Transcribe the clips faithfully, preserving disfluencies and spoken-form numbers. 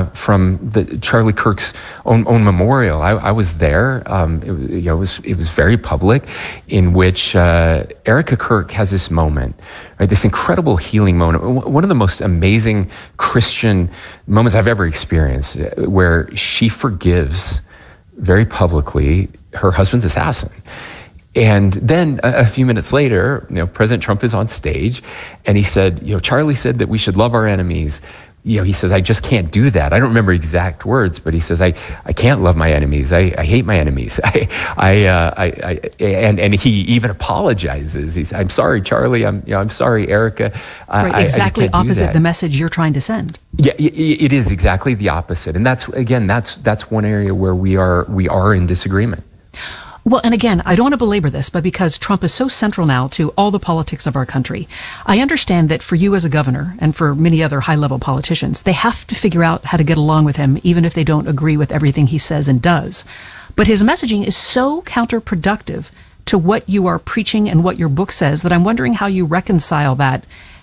from the Charlie Kirk's own, own memorial. I, I was there. Um, it, you know, it was it was very public, in which uh, Erica Kirk has this moment, right? This incredible healing moment. One of the most amazing Christian moments I've ever experienced, where she forgives very publicly her husband's assassin. And then a, a few minutes later, you know, President Trump is on stage, and he said, you know, Charlie said that we should love our enemies. You know, he says, I just can't do that. I don't remember exact words, but he says, I, I can't love my enemies. I, I hate my enemies. I, I, uh, I, I, and, and he even apologizes. He's, I'm sorry, Charlie. I'm, you know, I'm sorry, Erica. Right, I, exactly I just can't do opposite that. the message you're trying to send. Yeah, it is exactly the opposite. And that's, again, that's, that's one area where we are, we are in disagreement. Well, and again, I don't want to belabor this, but because Trump is so central now to all the politics of our country, I understand that for you as a governor and for many other high-level politicians, they have to figure out how to get along with him, even if they don't agree with everything he says and does. But his messaging is so counterproductive to what you are preaching and what your book says that I'm wondering how you reconcile that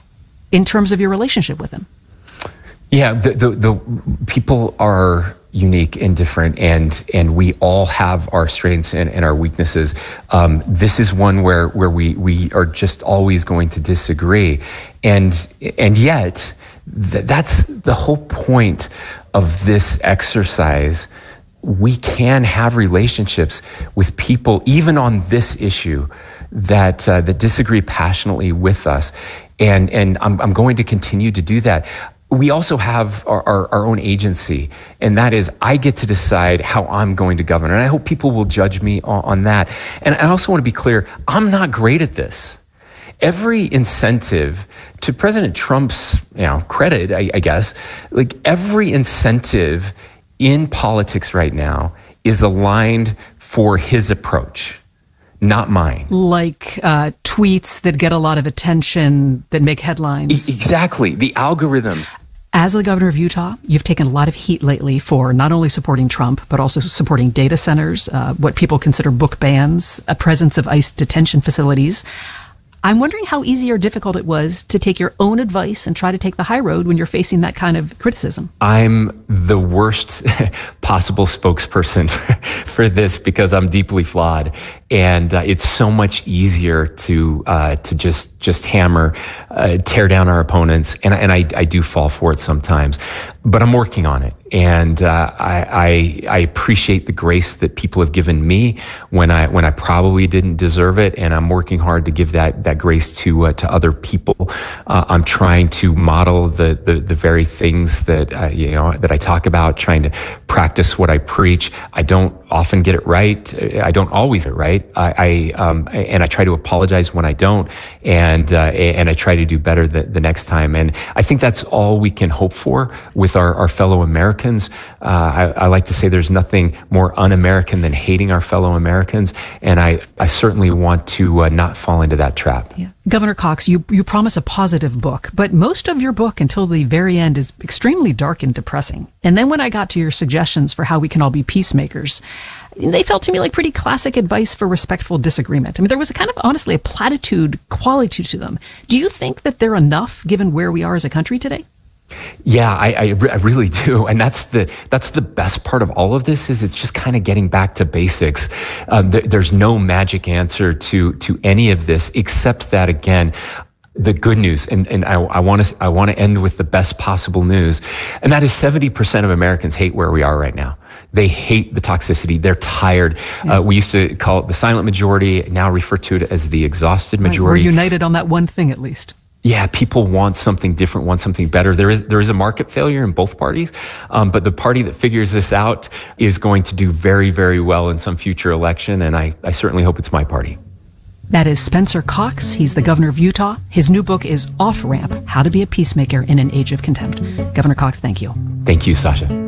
in terms of your relationship with him. Yeah, the, the, the people are unique and different, and and we all have our strengths and, and our weaknesses. Um, this is one where where we we are just always going to disagree, and and yet th- that's the whole point of this exercise. We can have relationships with people, even on this issue, that uh, that disagree passionately with us, and and I'm I'm going to continue to do that. We also have our, our, our own agency, and that is I get to decide how I'm going to govern. And I hope people will judge me on, on that. And I also want to be clear, I'm not great at this. Every incentive, to President Trump's you know, credit, I, I guess, like every incentive in politics right now is aligned for his approach, not mine. Like uh, tweets that get a lot of attention, that make headlines. E- exactly. The algorithm. As the governor of Utah, you've taken a lot of heat lately for not only supporting Trump, but also supporting data centers, uh, what people consider book bans, a presence of ICE detention facilities. I'm wondering how easy or difficult it was to take your own advice and try to take the high road when you're facing that kind of criticism. I'm the worst possible spokesperson for, for this because I'm deeply flawed, and uh, it's so much easier to uh, to just just hammer, uh, tear down our opponents, and and I I do fall for it sometimes, but I'm working on it, and uh, I, I I appreciate the grace that people have given me when I when I probably didn't deserve it, and I'm working hard to give that that grace to uh, to other people. Uh, I'm trying to model the the, the very things that uh, you know that I talk about, trying to practice what I preach. I don't often get it right. I don't always get it right. I, I um, and I try to apologize when I don't, and uh, and I try to do better the, the next time. And I think that's all we can hope for with our, our fellow Americans. Uh, I, I like to say there's nothing more un-American than hating our fellow Americans, and I, I certainly want to uh, not fall into that trap. Yeah. Governor Cox, you, you promise a positive book, but most of your book until the very end is extremely dark and depressing. And then when I got to your suggestions for how we can all be peacemakers, they felt to me like pretty classic advice for respectful disagreement. I mean, there was a kind of, honestly, a platitude quality to them. Do you think that they're enough given where we are as a country today? Yeah, I, I, I really do, and that's the that's the best part of all of this is it's just kind of getting back to basics. Um, there, there's no magic answer to to any of this except that, again, the good news, and and I want to I want to end with the best possible news, and that is seventy percent of Americans hate where we are right now. They hate the toxicity. They're tired. Yeah. Uh, we used to call it the silent majority, now refer to it as the exhausted majority. Right. We're united on that one thing, at least. Yeah, people want something different, want something better. There is there is a market failure in both parties, um, but the party that figures this out is going to do very, very well in some future election, and I, I certainly hope it's my party. That is Spencer Cox. He's the governor of Utah. His new book is Off Ramp, How to Be a Peacemaker in an Age of Contempt. Governor Cox, thank you. Thank you, Sasha.